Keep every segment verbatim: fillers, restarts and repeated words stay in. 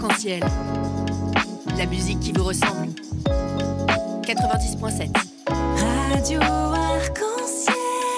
Arc-en-ciel. La musique qui vous ressemble. quatre-vingt-dix point sept. Radio Arc-en-ciel.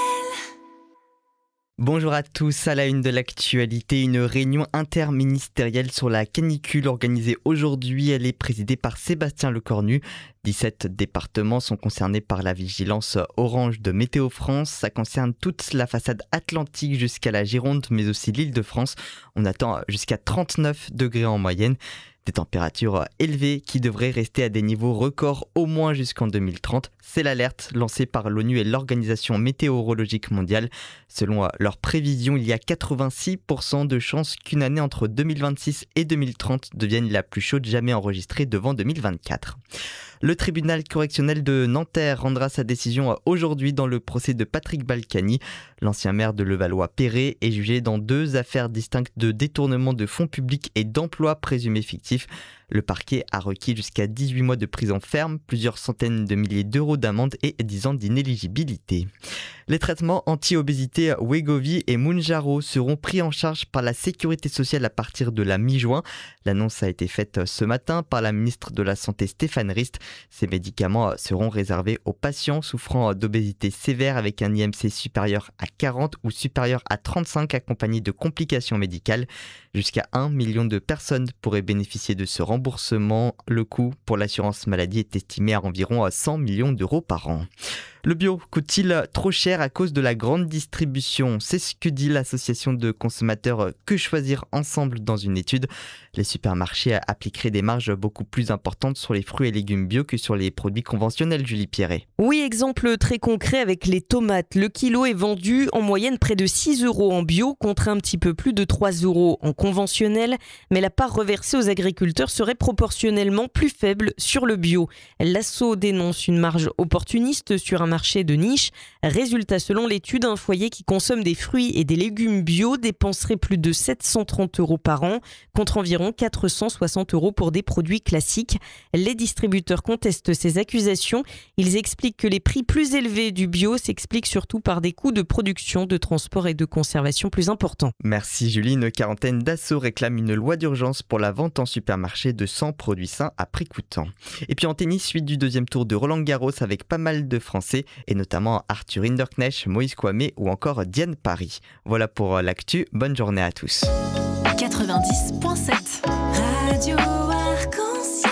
Bonjour à tous, à la une de l'actualité, une réunion interministérielle sur la canicule organisée aujourd'hui. Elle est présidée par Sébastien Lecornu. dix-sept départements sont concernés par la vigilance orange de Météo France. Ça concerne toute la façade atlantique jusqu'à la Gironde, mais aussi l'Île-de-France. On attend jusqu'à trente-neuf degrés en moyenne. Des températures élevées qui devraient rester à des niveaux records au moins jusqu'en deux mille trente. C'est l'alerte lancée par l'ONU et l'Organisation météorologique mondiale. Selon leurs prévisions, il y a quatre-vingt-six pour cent de chances qu'une année entre deux mille vingt-six et deux mille trente devienne la plus chaude jamais enregistrée devant deux mille vingt-quatre. Le tribunal correctionnel de Nanterre rendra sa décision aujourd'hui dans le procès de Patrick Balkany. L'ancien maire de Levallois-Perret est jugé dans deux affaires distinctes de détournement de fonds publics et d'emploi présumés fictifs. Le parquet a requis jusqu'à dix-huit mois de prison ferme, plusieurs centaines de milliers d'euros d'amende et dix ans d'inéligibilité. Les traitements anti-obésité Wegovy et Mounjaro seront pris en charge par la Sécurité sociale à partir de la mi-juin. L'annonce a été faite ce matin par la ministre de la Santé Stéphane Rist. Ces médicaments seront réservés aux patients souffrant d'obésité sévère avec un I M C supérieur à quarante ou supérieur à trente-cinq accompagné de complications médicales. Jusqu'à un million de personnes pourraient bénéficier de ce remboursement. Le coût pour l'assurance maladie est estimé à environ cent millions d'euros par an. Le bio coûte-t-il trop cher à cause de la grande distribution ? C'est ce que dit l'association de consommateurs Que Choisir Ensemble dans une étude. Les supermarchés appliqueraient des marges beaucoup plus importantes sur les fruits et légumes bio que sur les produits conventionnels, Julie Pierret. Oui, exemple très concret avec les tomates. Le kilo est vendu en moyenne près de six euros en bio contre un petit peu plus de trois euros en conventionnel. Mais la part reversée aux agriculteurs serait proportionnellement plus faible sur le bio. L'Asso dénonce une marge opportuniste sur un marché de niche. Résultat, selon l'étude, un foyer qui consomme des fruits et des légumes bio dépenserait plus de sept cent trente euros par an, contre environ quatre cent soixante euros pour des produits classiques. Les distributeurs contestent ces accusations. Ils expliquent que les prix plus élevés du bio s'expliquent surtout par des coûts de production, de transport et de conservation plus importants. Merci Julie. Une quarantaine d'assos réclament une loi d'urgence pour la vente en supermarché de cent produits sains à prix coûtant. Et puis en tennis, suite du deuxième tour de Roland Garros avec pas mal de Français, et notamment Arthur Hinderknecht, Moïse Kouamé ou encore Diane Paris. Voilà pour l'actu, bonne journée à tous. quatre-vingt-dix point sept. Radio Arc-en-ciel.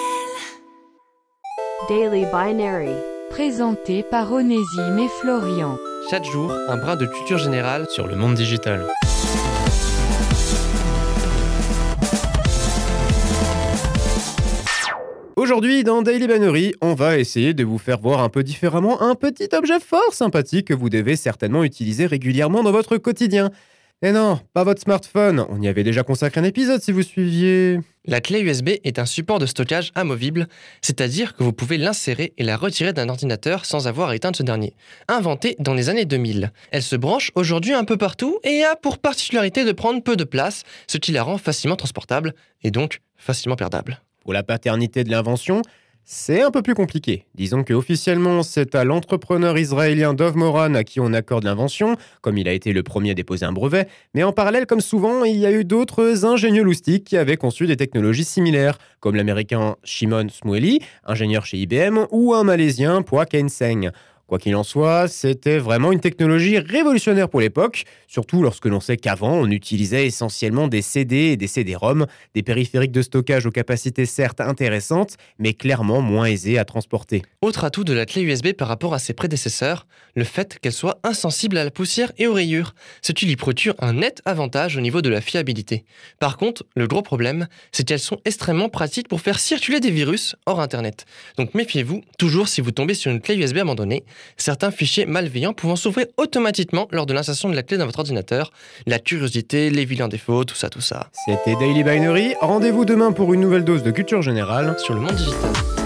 Daily Binary. Présenté par Onésime et Florian. Chaque jour, un brin de culture générale sur le monde digital. Aujourd'hui, dans Daily Binary, on va essayer de vous faire voir un peu différemment un petit objet fort sympathique que vous devez certainement utiliser régulièrement dans votre quotidien. Et non, pas votre smartphone, on y avait déjà consacré un épisode si vous suiviez... La clé U S B est un support de stockage amovible, c'est-à-dire que vous pouvez l'insérer et la retirer d'un ordinateur sans avoir à éteindre ce dernier. Inventée dans les années deux mille, elle se branche aujourd'hui un peu partout et a pour particularité de prendre peu de place, ce qui la rend facilement transportable et donc facilement perdable. Pour la paternité de l'invention, c'est un peu plus compliqué. Disons que officiellement, c'est à l'entrepreneur israélien Dov Moran à qui on accorde l'invention, comme il a été le premier à déposer un brevet, mais en parallèle, comme souvent, il y a eu d'autres ingénieux loustiques qui avaient conçu des technologies similaires, comme l'américain Shimon Shmueli, ingénieur chez I B M, ou un malaisien Phua Kein Seng. Quoi qu'il en soit, c'était vraiment une technologie révolutionnaire pour l'époque, surtout lorsque l'on sait qu'avant, on utilisait essentiellement des C D et des C D-ROM, des périphériques de stockage aux capacités certes intéressantes, mais clairement moins aisées à transporter. Autre atout de la clé U S B par rapport à ses prédécesseurs, le fait qu'elle soit insensible à la poussière et aux rayures, ce qui lui procure un net avantage au niveau de la fiabilité. Par contre, le gros problème, c'est qu'elles sont extrêmement pratiques pour faire circuler des virus hors Internet. Donc méfiez-vous toujours si vous tombez sur une clé U S B abandonnée, certains fichiers malveillants pouvant s'ouvrir automatiquement lors de l'insertion de la clé dans votre ordinateur. La curiosité, les vilains défauts, tout ça, tout ça. C'était Daily Binary. Rendez-vous demain pour une nouvelle dose de culture générale sur le monde digital.